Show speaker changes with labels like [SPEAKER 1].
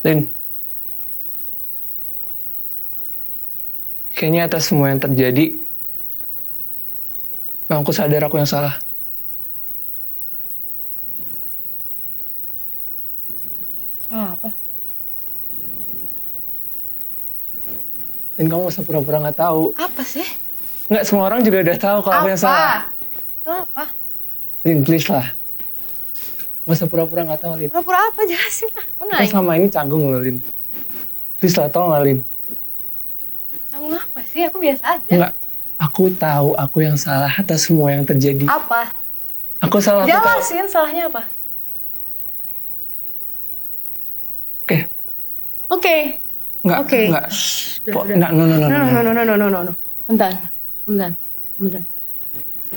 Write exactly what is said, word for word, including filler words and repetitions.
[SPEAKER 1] Lin, kayaknya atas semua yang terjadi, memang aku sadar aku yang salah.
[SPEAKER 2] Salah apa?
[SPEAKER 1] Dan kamu gak usah pura-pura gak tahu.
[SPEAKER 2] Apa sih?
[SPEAKER 1] Nggak, semua orang juga udah tahu kalau aku yang salah.
[SPEAKER 2] Salah apa?
[SPEAKER 1] Lin, please lah. Gak usah pura-pura gak tahu, Lin.
[SPEAKER 2] Pura-pura apa? Jelasin lah. Aku
[SPEAKER 1] Kita
[SPEAKER 2] nanya.
[SPEAKER 1] selama ini canggung loh, Lin. Please lah, tau gak, Lin?
[SPEAKER 2] Canggung apa sih? Aku biasa aja.
[SPEAKER 1] Enggak, aku tahu aku yang salah atas semua yang terjadi.
[SPEAKER 2] Apa?
[SPEAKER 1] Aku salah.
[SPEAKER 2] Jelasin salahnya apa?
[SPEAKER 1] Oke.
[SPEAKER 2] Oke.
[SPEAKER 1] Enggak,
[SPEAKER 2] Oke.
[SPEAKER 1] enggak.
[SPEAKER 2] Shh, udah,
[SPEAKER 1] Kok,
[SPEAKER 2] udah.
[SPEAKER 1] enggak, no, no, no,
[SPEAKER 2] No,
[SPEAKER 1] no,
[SPEAKER 2] no,
[SPEAKER 1] no.
[SPEAKER 2] no, no, no, no, no, no. Bentar. Bentar. Bentar.